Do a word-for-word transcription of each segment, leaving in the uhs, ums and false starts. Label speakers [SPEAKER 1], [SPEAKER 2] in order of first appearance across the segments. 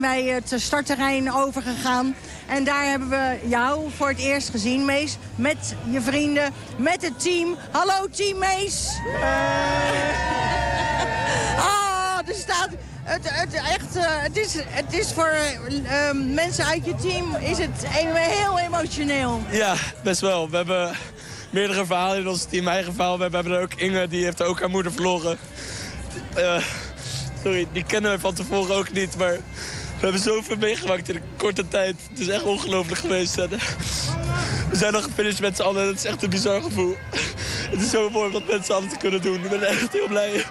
[SPEAKER 1] Bij het startterrein overgegaan. En daar hebben we jou voor het eerst gezien, Mees. Met je vrienden, met het team. Hallo, team Mees. Ah, er staat... Het, het, echt, uh, het, is, het is voor uh, mensen uit je team is het heel emotioneel.
[SPEAKER 2] Ja, best wel. We hebben meerdere verhalen in ons team. Eigen verhaal. We hebben er ook Inge, die heeft ook haar moeder verloren. Uh, sorry, die kennen we van tevoren ook niet, maar... We hebben zoveel meegemaakt in een korte tijd. Het is echt ongelooflijk geweest. En, uh, we zijn nog gefinished met z'n allen. Het is echt een bizar gevoel. Het is zo mooi om dat met z'n allen te kunnen doen. Ik ben echt heel blij.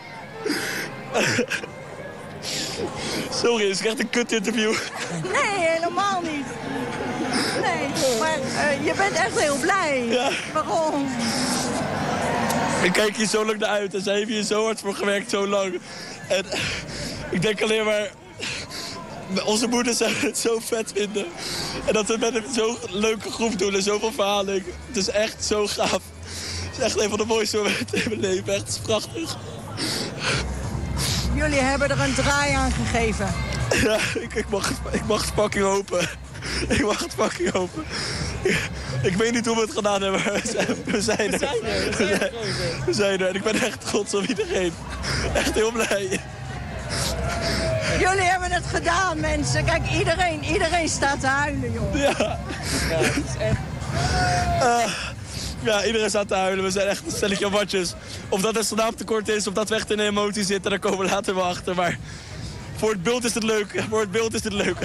[SPEAKER 2] Sorry, het is echt een kut interview.
[SPEAKER 1] Nee, helemaal niet. Nee, maar uh, je bent echt heel blij.
[SPEAKER 2] Ja.
[SPEAKER 1] Waarom?
[SPEAKER 2] Ik kijk hier zo lang naar uit. En zij heeft hier zo hard voor gewerkt, zo lang. En ik denk alleen maar... Onze moeders zouden het zo vet vinden. En dat we met hem zo'n leuke groep doen en zoveel verhalen. Het is echt zo gaaf. Het is echt een van de mooiste momenten in mijn leven. Echt, het is prachtig.
[SPEAKER 1] Jullie hebben er een draai aan gegeven.
[SPEAKER 2] Ja, ik, ik, mag, ik mag het fucking hopen. Ik mag het fucking hopen. Ik, ik weet niet hoe we het gedaan hebben, maar we zijn, we zijn er. We zijn er. We zijn, we zijn er. En ik ben echt trots op iedereen. Echt heel blij.
[SPEAKER 1] Jullie hebben het gedaan, mensen. Kijk, iedereen, iedereen staat te huilen, joh.
[SPEAKER 2] Ja. Ja, het is echt... Uh, ja, iedereen staat te huilen. We zijn echt een stelletje watjes. Of dat het slaaptekort is, of dat we echt in de emotie zitten, daar komen we later wel achter. Maar voor het beeld is het leuk. Voor het beeld is het leuk.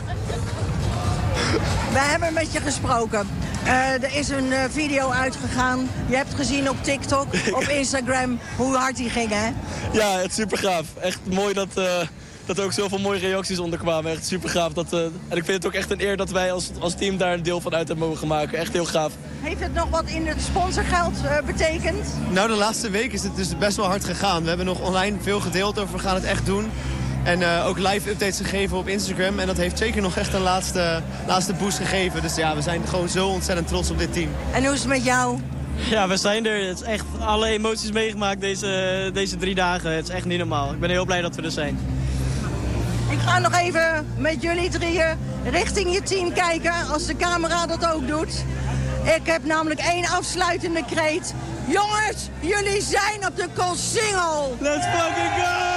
[SPEAKER 1] We hebben met je gesproken. Uh, er is een uh, video uitgegaan. Je hebt gezien op TikTok, op Instagram, hoe hard die ging, hè?
[SPEAKER 2] Ja, het is super gaaf. Echt mooi dat, uh, dat er ook zoveel mooie reacties onder kwamen. Echt super gaaf. Dat, uh, en ik vind het ook echt een eer dat wij als, als team daar een deel van uit hebben mogen maken. Echt heel gaaf.
[SPEAKER 1] Heeft het nog wat in het sponsorgeld uh, betekend?
[SPEAKER 3] Nou, de laatste week is het dus best wel hard gegaan. We hebben nog online veel gedeeld over, we gaan het echt doen. En uh, ook live updates gegeven op Instagram. En dat heeft zeker nog echt een laatste, laatste boost gegeven. Dus ja, we zijn gewoon zo ontzettend trots op dit team.
[SPEAKER 1] En hoe is het met jou?
[SPEAKER 4] Ja, we zijn er. Het is echt alle emoties meegemaakt deze, deze drie dagen. Het is echt niet normaal. Ik ben heel blij dat we er zijn.
[SPEAKER 1] Ik ga nog even met jullie drieën richting je team kijken, als de camera dat ook doet. Ik heb namelijk één afsluitende kreet. Jongens, jullie zijn op de Koolsingel!
[SPEAKER 4] Let's fucking go!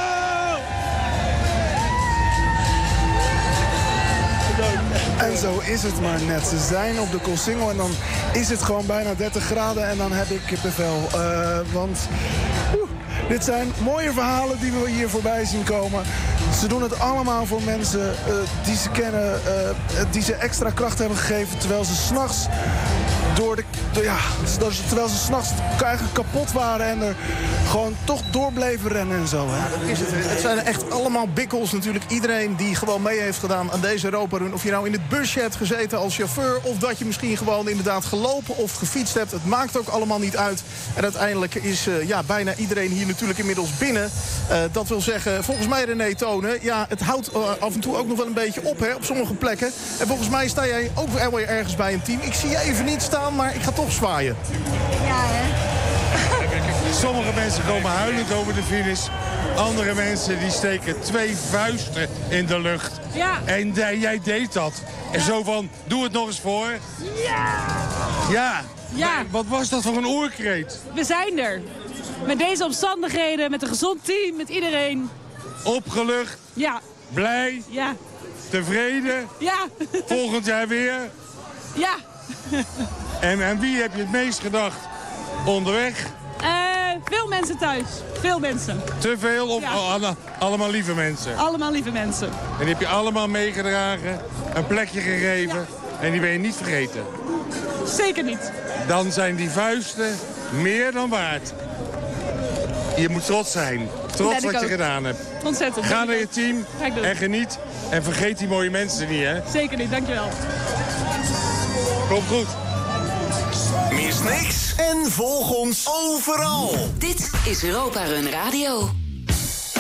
[SPEAKER 5] En zo is het maar net. Ze zijn op de Koolsingel en dan is het gewoon bijna dertig graden en dan heb ik kippenvel. Uh, want oeh, dit zijn mooie verhalen die we hier voorbij zien komen. Ze doen het allemaal voor mensen uh, die ze kennen, uh, die ze extra kracht hebben gegeven terwijl ze 's nachts door de, door, ja, terwijl ze 's nachts eigenlijk kapot waren en er gewoon toch door bleven rennen en zo. Hè?
[SPEAKER 6] Ja, dat is het. Het zijn echt allemaal bikkels natuurlijk. Iedereen die gewoon mee heeft gedaan aan deze Europa-run. Of je nou in het busje hebt gezeten als chauffeur, of dat je misschien gewoon inderdaad gelopen of gefietst hebt. Het maakt ook allemaal niet uit. En uiteindelijk is uh, ja, bijna iedereen hier natuurlijk inmiddels binnen. Uh, dat wil zeggen, volgens mij René Tonen, ja, het houdt uh, af en toe ook nog wel een beetje op, hè, op sommige plekken. En volgens mij sta jij ook wel weer ergens bij een team. Ik zie je even niet staan, maar ik ga toch zwaaien.
[SPEAKER 1] Ja, hè?
[SPEAKER 7] Sommige mensen komen huilend over de finish. Andere mensen die steken twee vuisten in de lucht.
[SPEAKER 8] Ja.
[SPEAKER 7] En uh, jij deed dat. En zo van, doe het nog eens voor.
[SPEAKER 8] Ja!
[SPEAKER 7] Ja.
[SPEAKER 8] Ja.
[SPEAKER 7] Wat was dat voor een oerkreet?
[SPEAKER 8] We zijn er. Met deze omstandigheden, met een gezond team, met iedereen.
[SPEAKER 7] Opgelucht.
[SPEAKER 8] Ja.
[SPEAKER 7] Blij.
[SPEAKER 8] Ja.
[SPEAKER 7] Tevreden.
[SPEAKER 8] Ja.
[SPEAKER 7] Volgend jaar weer.
[SPEAKER 8] Ja.
[SPEAKER 7] En aan wie heb je het meest gedacht onderweg?
[SPEAKER 8] Uh, veel mensen thuis. Veel mensen.
[SPEAKER 7] Te veel of
[SPEAKER 8] Ja.
[SPEAKER 7] alle, allemaal lieve mensen?
[SPEAKER 8] Allemaal lieve mensen.
[SPEAKER 7] En die heb je allemaal meegedragen, een plekje gegeven ja. En die ben je niet vergeten.
[SPEAKER 8] Zeker niet.
[SPEAKER 7] Dan zijn die vuisten meer dan waard. Je moet trots zijn. Trots wat je gedaan hebt.
[SPEAKER 8] Ontzettend.
[SPEAKER 7] Ga naar je team en geniet. En vergeet die mooie mensen niet, hè?
[SPEAKER 8] Zeker niet, dankjewel.
[SPEAKER 7] Komt goed.
[SPEAKER 9] Mis niks en volg ons overal.
[SPEAKER 10] Dit is Europa Run Radio.